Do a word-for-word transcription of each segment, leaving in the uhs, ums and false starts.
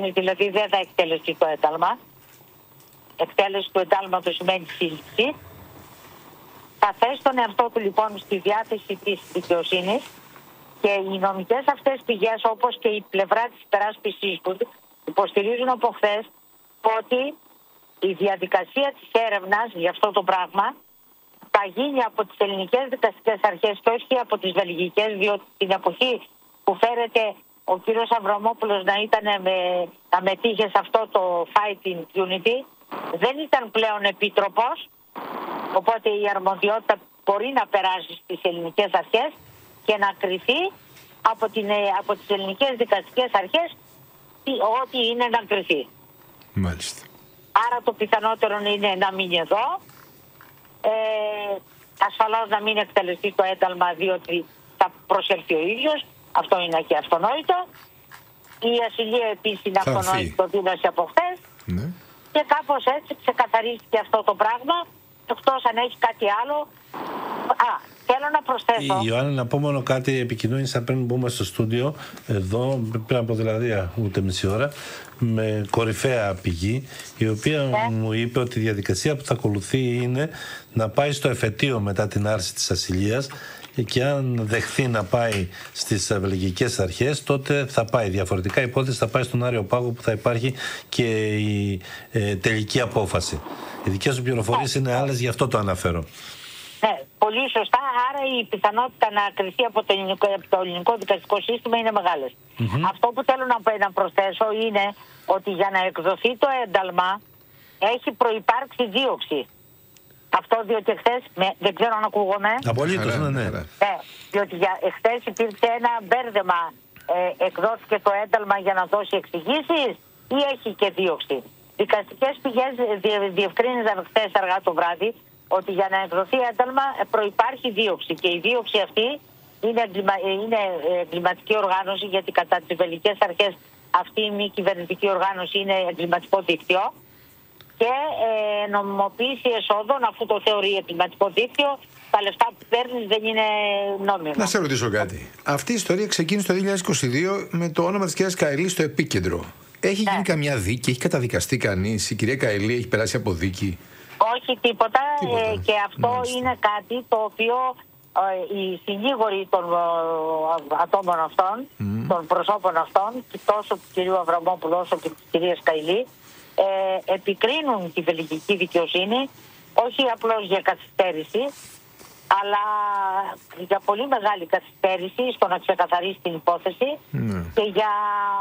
δικαιοσύνης, δηλαδή δεν θα εκτελεστεί το ένταλμα. Εκτέλεση του εντάλματος σημαίνει σύλληψη. Θα θέσει τον εαυτό του λοιπόν στη διάθεση της δικαιοσύνης και οι νομικές αυτές πηγές, όπως και η πλευρά της υπεράσπισης του, υποστηρίζουν από χθες ότι η διαδικασία της έρευνας για αυτό το πράγμα θα γίνει από τις ελληνικές δικαστικές αρχές και όχι από τις βελγικές, διότι την εποχή που φέρεται ο κύριος Αβραμόπουλος να, ήταν με, να μετήχε σε αυτό το Fighting Unity, δεν ήταν πλέον επίτροπος, οπότε η αρμοδιότητα μπορεί να περάσει στις ελληνικές αρχές και να κριθεί από, την, από τις ελληνικές δικαστικές αρχές ό,τι είναι να κριθεί. Μάλιστα. Άρα το πιθανότερο είναι να μείνει εδώ. Ε, ασφαλώς να μην εκτελεστεί το ένταλμα, διότι θα προσέλθει ο ίδιος. Αυτό είναι και αυτονόητο. Η ασυλία επίσης είναι αυτονόητο, δήλωσε από χθες. Ναι. Και κάπως έτσι ξεκαθαρίστηκε αυτό το πράγμα, εκτός αν έχει κάτι άλλο. Α, θέλω να προσθέσω. Η Ιωάννα, να πω μόνο κάτι, επικοινώνησα πριν μπούμε στο στούντιο, εδώ πριν από δηλαδή ούτε μισή ώρα, με κορυφαία πηγή, η οποία ναι. μου είπε ότι η διαδικασία που θα ακολουθεί είναι να πάει στο εφετείο μετά την άρση της ασυλίας και αν δεχθεί να πάει στις βελγικές αρχές, τότε θα πάει. Διαφορετικά η υπόθεση θα πάει στον Άριο Πάγο, που θα υπάρχει και η ε, τελική απόφαση. Οι δικές σου πληροφορίες είναι άλλες, γι' αυτό το αναφέρω. Ναι, πολύ σωστά. Άρα η πιθανότητα να κριθεί από το ελληνικό, από το ελληνικό δικαστικό σύστημα είναι μεγάλες. Mm-hmm. Αυτό που θέλω να, να προσθέσω είναι ότι για να εκδοθεί το ένταλμα έχει προϋπάρξει δίωξη. Αυτό διότι εχθές, δεν ξέρω αν ακούγομαι. Απολύτως, ναι, ναι. Ναι, διότι εχθές υπήρξε ένα μπέρδεμα. Ε, εκδόθηκε το ένταλμα για να δώσει εξηγήσεις ή έχει και δίωξη. Δικαστικές πηγές διε, διευκρίνησαν χθες αργά το βράδυ ότι για να εκδοθεί ένταλμα προϋπάρχει δίωξη. Και η δίωξη αυτή είναι, εγκλημα, είναι εγκληματική οργάνωση, γιατί κατά τις βελγικές αρχές αυτή η μη κυβερνητική οργάνωση είναι εγκληματικό δίκτυο. Και ε, νομιμοποίηση εσόδων, αφού το θεωρεί εγκληματικό δίκτυο, τα λεφτά που παίρνει δεν είναι νόμιμα. Να σε ρωτήσω κάτι. Αυτή η ιστορία ξεκίνησε το δύο χιλιάδες είκοσι δύο με το όνομα της κυρίας Καηλή στο επίκεντρο. Έχει ναι. γίνει καμιά δίκη, έχει καταδικαστεί κανείς, η κυρία Καηλή έχει περάσει από δίκη? Όχι τίποτα, τίποτα. Ε, και αυτό Μάλιστα. είναι κάτι το οποίο ε, οι συνήγοροι των ε, ατόμων αυτών, mm. των προσώπων αυτών, και τόσο του κυρίου Αβραμόπουλου όσο και της κυρίας Καηλή, Ε, επικρίνουν τη βελγική δικαιοσύνη όχι απλώς για καθυστέρηση, αλλά για πολύ μεγάλη καθυστέρηση στο να ξεκαθαρίσει την υπόθεση mm. και για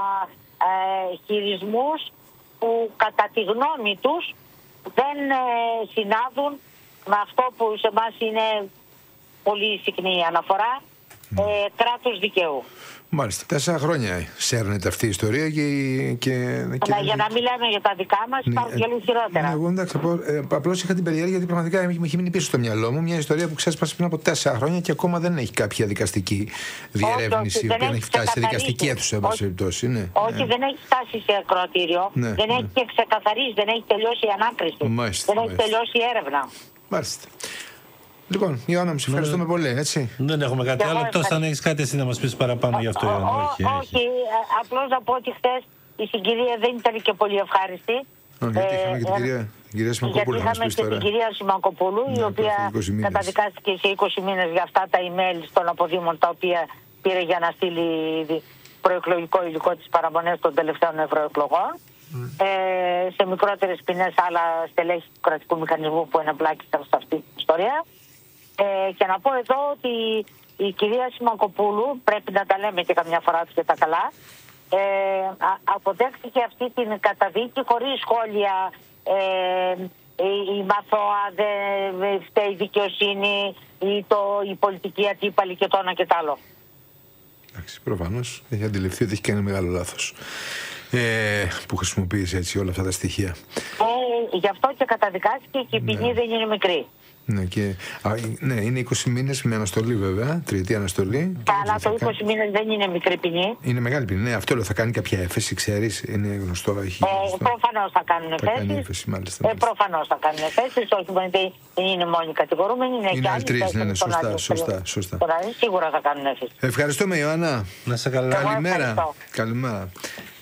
ε, χειρισμούς που κατά τη γνώμη τους δεν ε, συνάδουν με αυτό που σε εμάς είναι πολύ συχνή αναφορά, mm. ε, κράτους δικαίου. Μάλιστα. Τέσσερα χρόνια σέρνεται αυτή η ιστορία και. και, και... Αλλά για να μην λέμε για τα δικά μας, ναι, υπάρχουν και λίγο χειρότερα. Ναι, εγώ εντάξει, ε, απλώς είχα την περιέργεια, γιατί πραγματικά με έχει μείνει πίσω στο μυαλό μου μια ιστορία που ξέσπασε πριν από τέσσερα χρόνια και ακόμα δεν έχει κάποια δικαστική διερεύνηση, η οποία έχει φτάσει σε δικαστική αίθουσα, εν πάση περιπτώσει. Ναι. Όχι, δεν έχει φτάσει σε ακροατήριο, ναι, δεν ναι. έχει και ξεκαθαρίσει, δεν έχει τελειώσει η ανάκριση, μάλιστα, δεν έχει μάλιστα. τελειώσει η έρευνα. Μάλιστα. Λοιπόν, Ιωάννα, μου σε ευχαριστούμε ναι. πολύ, έτσι. Δεν έχουμε κάτι άλλο, εκτός αν έχεις κάτι εσύ να μας πεις παραπάνω γι' αυτό, Ιωάννα. Όχι, όχι, απλώς να πω ότι χθες η συγκυρία δεν ήταν και πολύ ευχάριστη. Γιατί είχαμε και την κυρία, την κυρία Σιμακοπούλου. Γιατί είχαμε και την κυρία Σιμακοπούλου, η οποία καταδικάστηκε σε είκοσι μήνες για αυτά τα email των αποδήμων τα οποία πήρε για να στείλει προεκλογικό υλικό της παραμονές των τελευταίων ευρωεκλογών. Mm. Ε, σε μικρότερες ποινές άλλα στελέχη του κρατικού μηχανισμού που ενεπλάκησαν σε αυτή την ιστορία. Ε, και να πω εδώ ότι η κυρία Σιμακοπούλου, πρέπει να τα λέμε και καμιά φορά και τα καλά, ε, α, αποδέχτηκε αυτή την καταδίκη χωρίς σχόλια, ε, η, η μαθώα, δεν φταίει η δικαιοσύνη ή το, η πολιτική αντίπαλη και το ένα και το άλλο. Εντάξει, προφανώς έχει αντιληφθεί ότι έχει κάνει μεγάλο λάθος ε, που χρησιμοποίησε έτσι όλα αυτά τα στοιχεία. Ε, γι' αυτό και καταδικάστηκε και η ποινή ναι. δεν είναι μικρή. Ναι, και, α, ναι, είναι είκοσι μήνες με αναστολή βέβαια, τριετή αναστολή. Αλλά το είκοσι μήνες δεν είναι μικρή ποινή. Είναι μεγάλη ποινή, ναι, αυτό λέω, θα κάνει κάποια έφεση, ξέρεις, είναι γνωστό. Έχει ε, προφανώς θα κάνουν θα εφέσεις. Κάνει έφεση, μάλιστα, ε, προφανώς θα κάνουν εφέσεις, όχι μόνο δεν είναι μόνοι κατηγορούμενοι, είναι, είναι και άλλοι. Τρεις, ναι, ναι, σωστά, σωστά, σωστά. Τώρα, σίγουρα θα κάνουν έφεση. Ευχαριστούμε, Ιωάννα. Να σε καλά. Καλημέρα. Καλημέρα.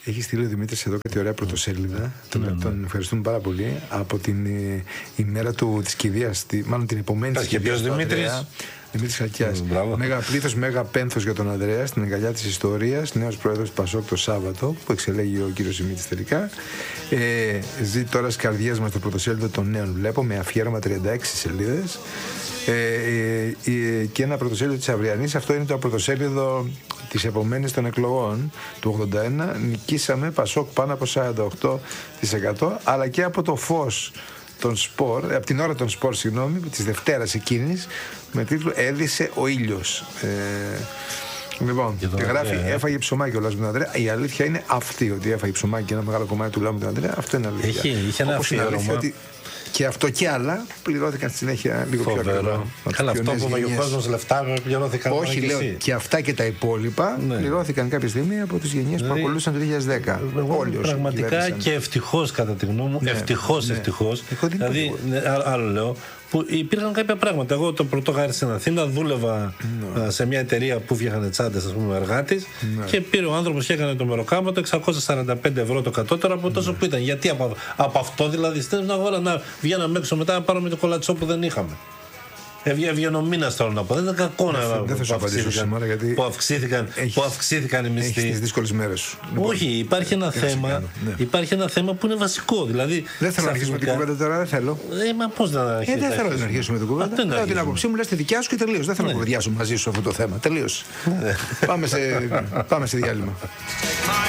Έχει στείλει ο Δημήτρης εδώ κάτι ωραία πρωτοσέλιδα. Τον, ναι, ναι. τον ευχαριστούμε πάρα πολύ. Από την ε, ημέρα του της κηδείας, τη, μάλλον την επομένη της κηδείας του Ανδρέα. Δημήτρης Χακιάς. Μέγα πλήθος, μέγα πένθος για τον Ανδρέα στην αγκαλιά της ιστορίας. Νέος πρόεδρος του Πασόκ το Σάββατο, που εξελέγει ο κύριος Δημήτρης τελικά. Ε, ζει τώρα στις καρδιές μας το πρωτοσέλιδο των νέων, βλέπω, με αφιέρωμα τριάντα έξι σελίδες. Ε, ε, ε, και ένα πρωτοσέλιδο της Αυριανής. Αυτό είναι το πρωτοσέλιδο της επομένης των εκλογών του ογδόντα ένα. Νικήσαμε Πασόκ πάνω από σαράντα οκτώ τοις εκατό, αλλά και από το φως των σπορ, από την ώρα των σπορ, συγγνώμη, της Δευτέρας εκείνης, με τίτλο «Έδισε ο ήλιος». Ε, Λοιπόν, γράφει, ε. έφαγε ψωμάκι ο Λάζος με τον Ανδρέα. Η αλήθεια είναι αυτή, ότι έφαγε ψωμάκι και ένα μεγάλο κομμάτι του Λάζου με τον Ανδρέα. Αυτό είναι αλήθεια. Έχει, είχε ένα αφιέρωμα. Ότι και αυτό και άλλα πληρώθηκαν στη συνέχεια λίγο Φοβερό. πιο ακριβά. Καλά, αυτό που είπε ο κόσμος λεφτά πληρώθηκαν. Όχι, λέω, και, και αυτά και τα υπόλοιπα ναι. πληρώθηκαν κάποια στιγμή από τις γενιές δηλαδή, που ακολούθησαν το δύο χιλιάδες δέκα. Όλοι πραγματικά και ευτυχώς, κατά τη γνώμη μου, ναι, ευτυχώς, ναι. ευτυχώς. Δηλαδή, άλλο λέω, που υπήρχαν κάποια πράγματα. Εγώ το πρωτό χάρη στην Αθήνα δούλευα no. σε μια εταιρεία που φτιάχνανε τσάντες, ας πούμε, εργάτης no. και πήρε ο άνθρωπος και έκανε το μεροκάματο εξακόσια σαράντα πέντε ευρώ το κατώτερο από τόσο no. που ήταν. Γιατί από, από αυτό δηλαδή στην αγορά να βγαίναμε έξω μετά να πάρουμε το κολατσό που δεν είχαμε. Έβγαινε ο μήνας, θέλω να πω. Δεν είναι κακό να δεν θα σου απαντήσω σήμερα γιατί που αυξήθηκαν, έχεις, που αυξήθηκαν οι μισθοί. Έχεις τις δύσκολες μέρες σου. Όχι, υπάρχει ένα, θέμα, ναι. υπάρχει ένα θέμα που είναι βασικό. Δηλαδή, δεν θέλω να αρχίσουμε την κουβέντα τώρα, δεν θέλω. Ε, μα πώς να αρχίσουμε. Ε, δεν θέλω να αρχίσουμε την κουβέντα. Λέω την άποψή μου, λες τη δικιά σου και τελείως. Δεν θέλω να κουβεντιάσω μαζί σου αυτό το θέμα. Τελείως. Πάμε σε διάλειμμα.